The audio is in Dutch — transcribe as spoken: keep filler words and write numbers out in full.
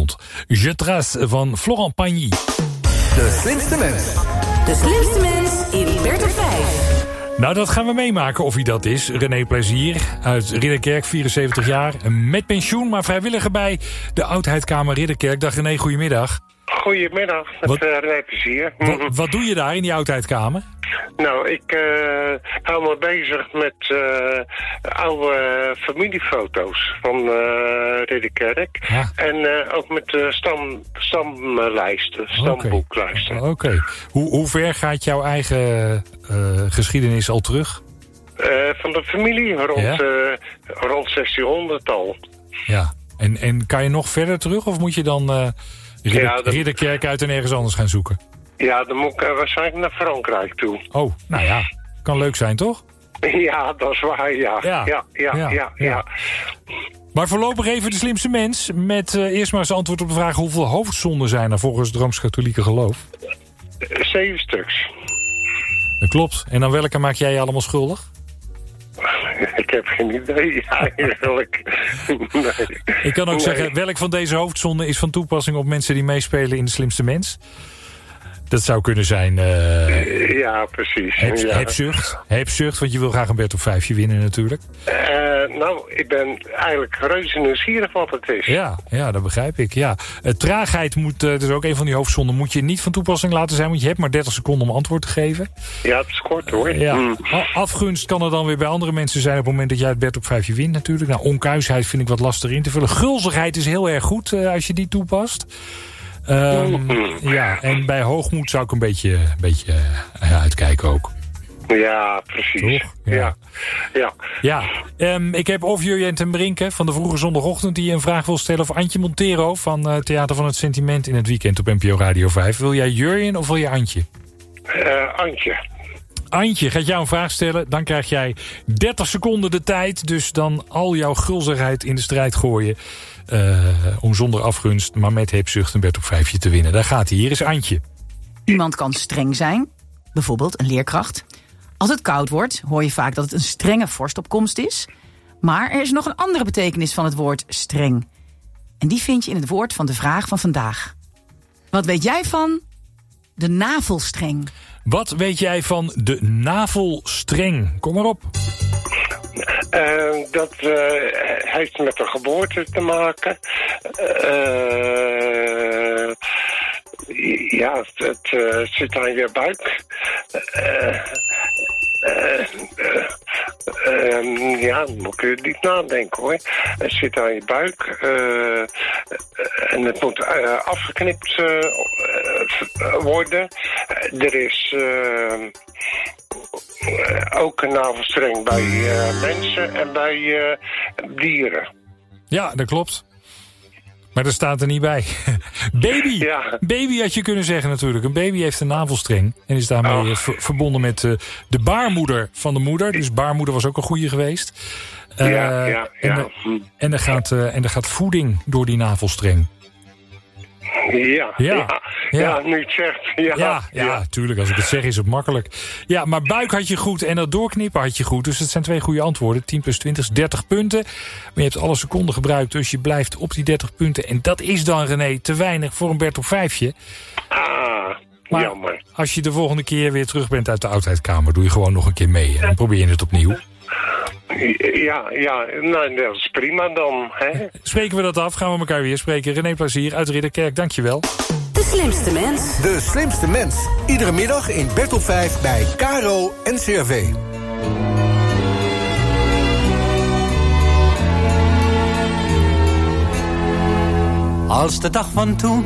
vanavond. Je trace van Florent Pagny. De slimste mens. De slimste mens in Bert op vijf. Nou, dat gaan we meemaken of hij dat is. René Plezier uit Ridderkerk, vierenzeventig jaar. Met pensioen, maar vrijwilliger bij de Oudheidkamer Ridderkerk. Dag René, goedemiddag. Goedemiddag, met Wat- uh, René Plezier. Wat, wat doe je daar in die Oudheidkamer? Nou, ik uh, hou me bezig met uh, oude familiefoto's van uh, Ridderkerk. Ja. En uh, ook met uh, stam, stamlijsten, stamboeklijsten. Oké. Okay. Hoe, hoe ver gaat jouw eigen uh, geschiedenis al terug? Uh, van de familie rond, Ja? uh, rond zestienhonderd al. Ja. En, en kan je nog verder terug of moet je dan uh, Ridder, Ja, dat- Ridderkerk uit en ergens anders gaan zoeken? Ja, dan moet ik uh, waarschijnlijk naar Frankrijk toe. Oh, nou ja. Kan leuk zijn, toch? Ja, dat is waar, ja. Ja. Ja, ja, Ja. ja, ja. Ja. Maar voorlopig even de slimste mens. Met uh, eerst maar eens antwoord op de vraag: hoeveel hoofdzonden zijn er volgens het Rooms-Katholieke geloof? Uh, Zeven stuks. Dat klopt. En aan welke maak jij je allemaal schuldig? Ik heb geen idee, eigenlijk. Nee. Ik kan ook Nee. zeggen, welk van deze hoofdzonden is van toepassing op mensen die meespelen in de slimste mens? Dat zou kunnen zijn uh, Ja, precies. heb, ja. hebzucht. Hebzucht, want je wil graag een Bert op vijfje winnen natuurlijk. Uh, nou, ik ben eigenlijk reuze nieuwsgierig wat het is. Ja, ja, dat begrijp ik. Ja. Uh, traagheid moet, uh, dat is ook een van die hoofdzonden, moet je niet van toepassing laten zijn, want je hebt maar dertig seconden om antwoord te geven. Ja, het is kort hoor. Uh, ja. Mm. A- Afgunst kan er dan weer bij andere mensen zijn op het moment dat jij het Bert op vijfje wint natuurlijk. Nou, onkuisheid vind ik wat lastiger in te vullen. Gulzigheid is heel erg goed uh, als je die toepast. Um, ja, en bij hoogmoed zou ik een beetje, een beetje uh, uitkijken ook. Ja, precies. Toch? Ja. Ja. Ja. Ja, um, ik heb of Jurjen ten Brinke van de Vroege Zondagochtend die een vraag wil stellen, of Antje Montero van uh, Theater van het Sentiment in het weekend op N P O Radio vijf. Wil jij Jurjen of wil je Antje? Uh, Antje. Antje gaat jou een vraag stellen, dan krijg jij dertig seconden de tijd, dus dan al jouw gulzigheid in de strijd gooien. Uh, om zonder afgunst, maar met hebzucht een Bert op vijfje te winnen. Daar gaat hij. Hier is Antje. Iemand kan streng zijn, bijvoorbeeld een leerkracht. Als het koud wordt, hoor je vaak dat het een strenge vorst op komst is. Maar er is nog een andere betekenis van het woord streng. En die vind je in het woord van de vraag van vandaag. Wat weet jij van de navelstreng? Wat weet jij van de navelstreng? Kom maar op. Uh, dat uh, heeft met de geboorte te maken. Uh, ja, het, het uh, zit aan je buik. Uh, uh, uh, um, ja, dan moet je niet nadenken hoor. Het zit aan je buik. Uh, uh, en het moet uh, afgeknipt uh, uh, worden. Uh, er is... Uh, Uh, ook een navelstreng bij uh, mensen en bij uh, dieren. Ja, dat klopt. Maar dat staat er niet bij. Baby! Ja. Baby had je kunnen zeggen natuurlijk. Een baby heeft een navelstreng. En is daarmee Oh. uh, ver- verbonden met uh, de baarmoeder van de moeder. Dus baarmoeder was ook een goeie geweest. Uh, Ja, ja, En, ja. er- en, er gaat, uh, en er gaat voeding door die navelstreng. Ja, Ja. ja, Ja. ja, nu het zegt. Ja, Ja, ja, tuurlijk. Als ik het zeg is het makkelijk. Ja, maar buik had je goed en dat doorknippen had je goed. Dus het zijn twee goede antwoorden. tien plus twintig is dertig punten. Maar je hebt alle seconden gebruikt, dus je blijft op die dertig punten. En dat is dan, René, te weinig voor een Bert op vijfje. Ah, Maar jammer. als je de volgende keer weer terug bent uit de oudheidkamer, doe je gewoon nog een keer mee. En dan probeer je het opnieuw. Ja, ja, nou, dat is prima dan. Hè? Spreken we dat af, gaan we elkaar weer spreken. René Plezier uit Ridderkerk, dankjewel. De slimste mens. De slimste mens. Iedere middag in Bert op vijf bij Caro en C R V. Als de dag van toen